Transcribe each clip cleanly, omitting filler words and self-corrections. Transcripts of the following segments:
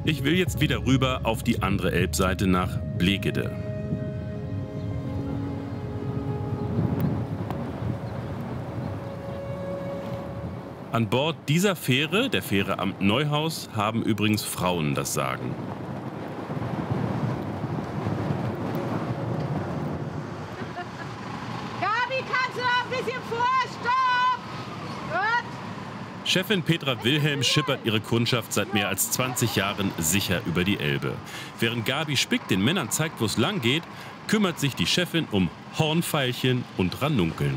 Ich will jetzt wieder rüber auf die andere Elbseite nach Bleckede. An Bord dieser Fähre, der Fähre Amt Neuhaus, haben übrigens Frauen das Sagen. Gabi, kannst du noch ein bisschen vor? Stopp! Gut. Chefin Petra Wilhelm schippert ihre Kundschaft seit mehr als 20 Jahren sicher über die Elbe. Während Gabi Spick den Männern zeigt, wo es lang geht, kümmert sich die Chefin um Hornfeilchen und Ranunkeln.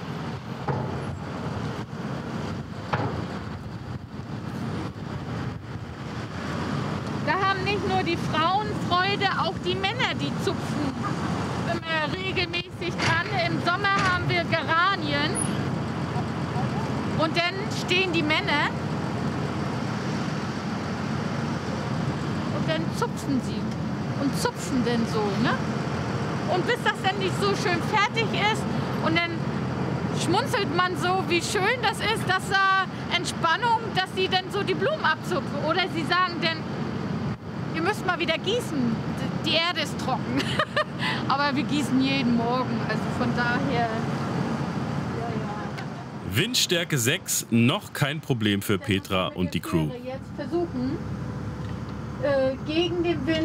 Da haben nicht nur die Frauen Freude, auch die Männer, die zupfen. Sind wir regelmäßig dran. Im Sommer haben wir Geranien. Und dann stehen die Männer und dann zupfen sie und zupfen dann so, ne? Und bis das dann nicht so schön fertig ist und dann schmunzelt man so, wie schön das ist, dass da Entspannung, dass sie dann so die Blumen abzupfen. Oder sie sagen dann, ihr müsst mal wieder gießen, die Erde ist trocken. Aber wir gießen jeden Morgen, also von daher... Windstärke 6, noch kein Problem für Petra und die Crew. Jetzt versuchen, gegen den Wind